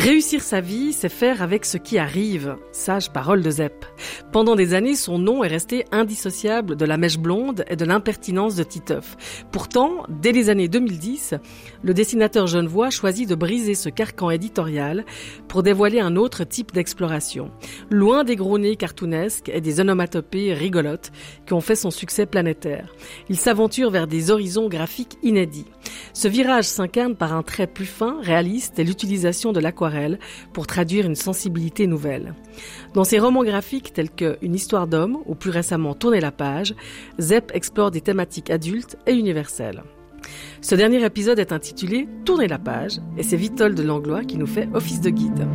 Réussir sa vie, c'est faire avec ce qui arrive. Sage parole de Zep. Pendant des années, son nom est resté indissociable de la mèche blonde et de l'impertinence de Titeuf. Pourtant, dès les années 2010, le dessinateur genevois choisit de briser ce carcan éditorial pour dévoiler un autre type d'exploration. Loin des gros nez cartoonesques et des onomatopées rigolotes qui ont fait son succès planétaire. Il s'aventure vers des horizons graphiques inédits. Ce virage s'incarne par un trait plus fin, réaliste et l'utilisation de l'aquarelle pour traduire une sensibilité nouvelle. Dans ses romans graphiques tels que Une histoire d'homme ou plus récemment Tourner la page, Zep explore des thématiques adultes et universelles. Ce dernier épisode est intitulé Tourner la page et c'est Witold Langlois qui nous fait office de guide.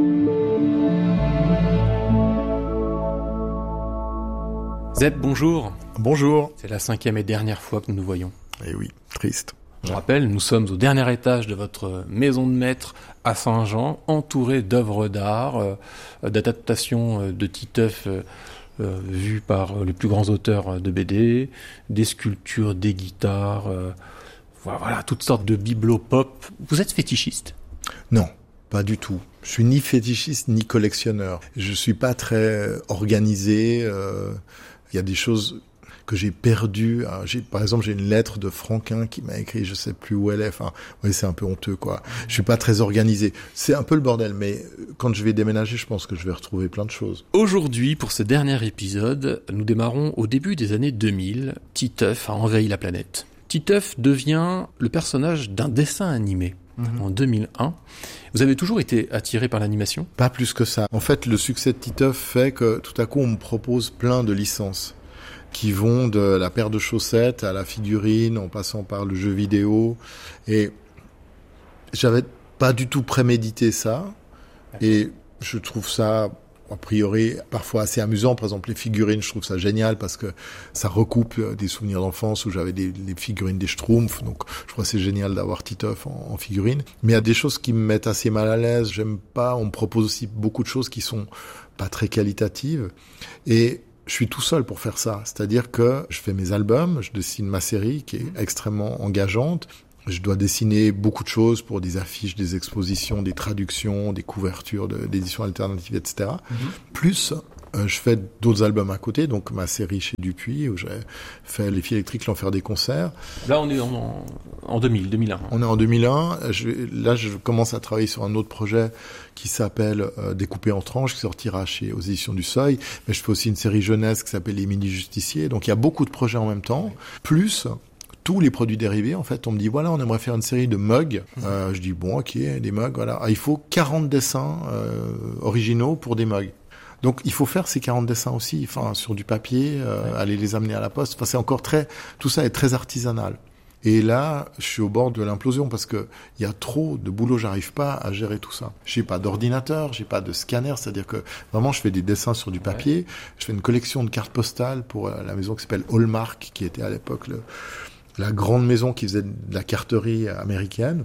Zep, bonjour. Bonjour. C'est la 5e et dernière fois que nous nous voyons. Eh oui, triste. Je rappelle, nous sommes au dernier étage de votre maison de maître à Saint-Jean, entouré d'œuvres d'art, d'adaptations de Titeuf vues par les plus grands auteurs de BD, des sculptures, des guitares, voilà, toutes sortes de bibelots pop. Vous êtes fétichiste ? Non, pas du tout. Je suis ni fétichiste ni collectionneur. Je suis pas très organisé. Il y a des choses que j'ai perdu. Par exemple, j'ai une lettre de Franquin qui m'a écrit, je sais plus où elle est. Enfin, oui, c'est un peu honteux, quoi. Je suis pas très organisé. C'est un peu le bordel, mais quand je vais déménager, je pense que je vais retrouver plein de choses. Aujourd'hui, pour ce dernier épisode, nous démarrons au début des années 2000. Titeuf a envahi la planète. Titeuf devient le personnage d'un dessin animé. En 2001. Vous avez toujours été attiré par l'animation ? Pas plus que ça. En fait, le succès de Titeuf fait que tout à coup, on me propose plein de licences qui vont de la paire de chaussettes à la figurine, en passant par le jeu vidéo. Et j'avais pas du tout prémédité ça. Et je trouve ça, a priori, parfois assez amusant. Par exemple, les figurines, je trouve ça génial parce que ça recoupe des souvenirs d'enfance où j'avais les figurines des Schtroumpfs. Donc, je crois que c'est génial d'avoir Titeuf en figurine. Mais il y a des choses qui me mettent assez mal à l'aise. J'aime pas. On me propose aussi beaucoup de choses qui sont pas très qualitatives. Et je suis tout seul pour faire ça. C'est-à-dire que je fais mes albums, je dessine ma série qui est extrêmement engageante. Je dois dessiner beaucoup de choses pour des affiches, des expositions, des traductions, des couvertures d'éditions alternatives, etc. Plus, je fais d'autres albums à côté, donc ma série chez Dupuis, où j'ai fait Les Filles électriques, l'enfer des concerts. Là, on est en 2001. On est en 2001. Là, je commence à travailler sur un autre projet qui s'appelle Découpé en tranches, qui sortira aux éditions du Seuil. Mais je fais aussi une série jeunesse qui s'appelle Les Mini-Justiciers. Donc, il y a beaucoup de projets en même temps. Plus tous les produits dérivés, en fait, on me dit, voilà, on aimerait faire une série de mugs. Je dis, bon, ok, des mugs, voilà. Il faut 40 dessins originaux pour des mugs. Donc, il faut faire ces 40 dessins aussi, enfin, sur du papier, aller les amener à la poste. Enfin, c'est encore tout ça est très artisanal. Et là, je suis au bord de l'implosion parce que il y a trop de boulot, j'arrive pas à gérer tout ça. J'ai pas d'ordinateur, j'ai pas de scanner, c'est-à-dire que vraiment, je fais des dessins sur du papier. Je fais une collection de cartes postales pour la maison qui s'appelle Hallmark, qui était à l'époque la grande maison qui faisait de la carterie américaine.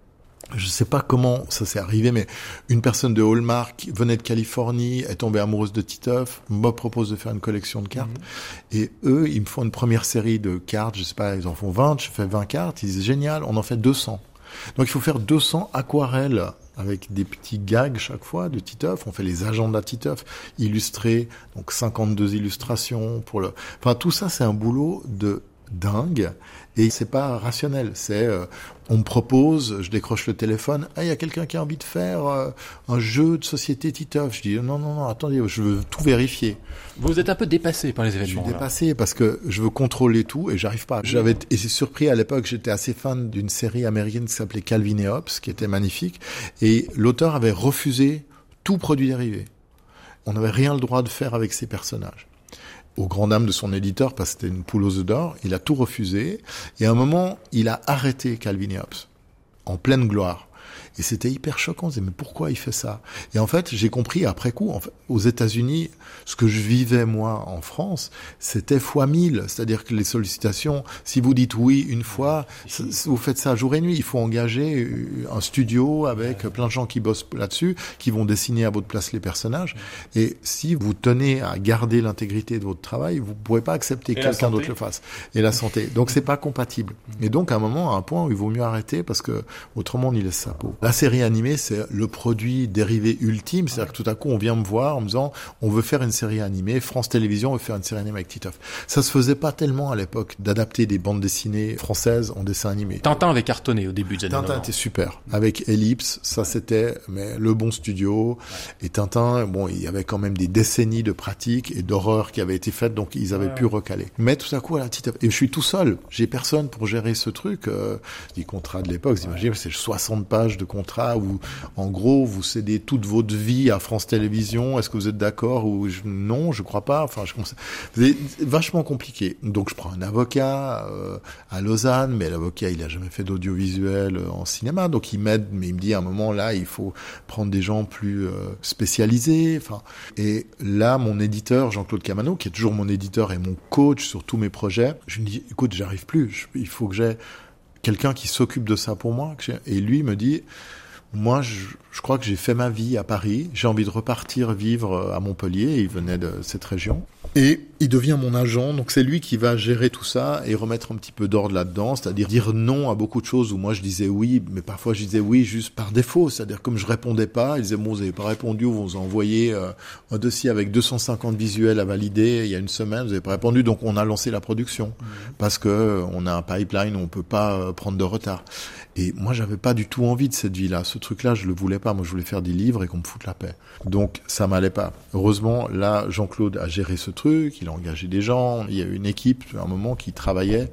Je sais pas comment ça s'est arrivé, mais une personne de Hallmark venait de Californie, est tombée amoureuse de Titeuf, me propose de faire une collection de cartes. Et eux, ils me font une première série de cartes, je sais pas, ils en font 20, je fais 20 cartes, ils disent génial, on en fait 200. Donc il faut faire 200 aquarelles avec des petits gags chaque fois de Titeuf. On fait les agendas Titeuf illustrés, donc 52 illustrations enfin tout ça c'est un boulot de dingue et c'est pas rationnel, c'est on me propose, je décroche le téléphone, il y a quelqu'un qui a envie de faire un jeu de société Titeuf. Je dis non, attendez, je veux tout vérifier. Vous êtes un peu dépassé par les événements. Je suis dépassé parce que je veux contrôler tout et j'arrive pas. Et c'est surpris à l'époque, j'étais assez fan d'une série américaine qui s'appelait Calvin et Hobbes, qui était magnifique, et l'auteur avait refusé tout produit dérivé. On n'avait rien le droit de faire avec ces personnages. Au grand dam de son éditeur, parce que c'était une poule aux œufs d'or, il a tout refusé. Et à un moment, il a arrêté Calvin et Hobbes, en pleine gloire. Et c'était hyper choquant. On se disait, mais pourquoi il fait ça? Et en fait, j'ai compris après coup, aux États-Unis, ce que je vivais moi en France, c'était fois 1000. C'est-à-dire que les sollicitations, si vous dites oui une fois, vous faites ça jour et nuit. Il faut engager un studio avec plein de gens qui bossent là-dessus, qui vont dessiner à votre place les personnages. Et si vous tenez à garder l'intégrité de votre travail, vous ne pourrez pas accepter que quelqu'un d'autre le fasse. Et la santé. Donc c'est pas compatible. Et donc à un moment, à un point où il vaut mieux arrêter parce que autrement on y laisse sa peau. La série animée, c'est le produit dérivé ultime. C'est-à-dire que tout à coup, on vient me voir en me disant, on veut faire une série animée. France Télévisions veut faire une série animée avec Titeuf. Ça se faisait pas tellement à l'époque d'adapter des bandes dessinées françaises en dessin animé. Tintin avait cartonné au début des années 90. Tintin était super. Avec Ellipse, ça c'était le bon studio. Et Tintin, bon, il y avait quand même des décennies de pratiques et d'horreurs qui avaient été faites, donc ils avaient pu recaler. Mais tout à coup, à Titeuf. Et je suis tout seul. J'ai personne pour gérer ce truc. Les contrats de l'époque, vous imaginez, c'est 60 pages de contrat où, en gros, vous cédez toute votre vie à France Télévisions. Est-ce que vous êtes d'accord ou non, je crois pas. Enfin, c'est vachement compliqué. Donc, je prends un avocat à Lausanne, mais l'avocat, il a jamais fait d'audiovisuel en cinéma, donc il m'aide, mais il me dit à un moment là, il faut prendre des gens plus spécialisés. Enfin, et là, mon éditeur Jean-Claude Camano, qui est toujours mon éditeur et mon coach sur tous mes projets, je lui dis, écoute, j'arrive plus. Il faut que j'ai quelqu'un qui s'occupe de ça pour moi. Et lui me dit, moi, je crois que j'ai fait ma vie à Paris. J'ai envie de repartir vivre à Montpellier. Il venait de cette région. Et il devient mon agent. Donc, c'est lui qui va gérer tout ça et remettre un petit peu d'ordre là-dedans. C'est-à-dire dire non à beaucoup de choses où moi, je disais oui, mais parfois, je disais oui juste par défaut. C'est-à-dire, comme je répondais pas, il disait, bon, vous avez pas répondu, vous vous envoyez un dossier avec 250 visuels à valider il y a une semaine, vous avez pas répondu. Donc, on a lancé la production. Parce que on a un pipeline où on peut pas prendre de retard. Et moi, j'avais pas du tout envie de cette vie-là. Ce truc-là, je le voulais pas. Moi, je voulais faire des livres et qu'on me foute la paix. Donc, ça m'allait pas. Heureusement, là, Jean-Claude a géré ce truc. Il a engagé des gens. Il y a eu une équipe, à un moment, qui travaillait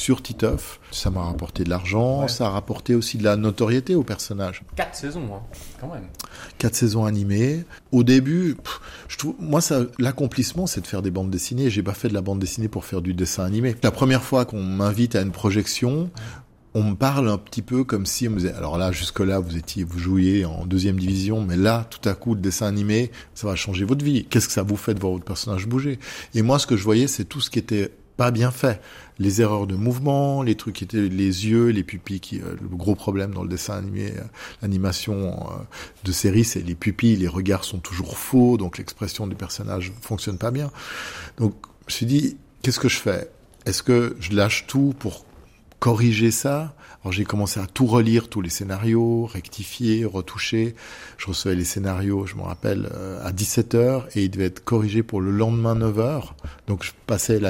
sur Titeuf. Ça m'a rapporté de l'argent. Ouais. Ça a rapporté aussi de la notoriété au personnage. 4 saisons, hein, quand même. 4 saisons animées. Au début, je trouve, moi, l'accomplissement, c'est de faire des bandes dessinées. J'ai pas fait de la bande dessinée pour faire du dessin animé. La première fois qu'on m'invite à une projection, on me parle un petit peu comme si on me disait, alors là, jusque-là, vous jouiez en 2e division, mais là, tout à coup, le dessin animé, ça va changer votre vie. Qu'est-ce que ça vous fait de voir votre personnage bouger? Et moi, ce que je voyais, c'est tout ce qui était pas bien fait. Les erreurs de mouvement, les trucs qui étaient les yeux, les pupilles, le gros problème dans le dessin animé, l'animation de série, c'est les pupilles, les regards sont toujours faux, donc l'expression du personnage fonctionne pas bien. Donc, je me suis dit, qu'est-ce que je fais? Est-ce que je lâche tout pour corriger ça? Alors j'ai commencé à tout relire, tous les scénarios, rectifier, retoucher. Je recevais les scénarios, je me rappelle, à 17h et ils devaient être corrigés pour le lendemain 9h. Donc je passais la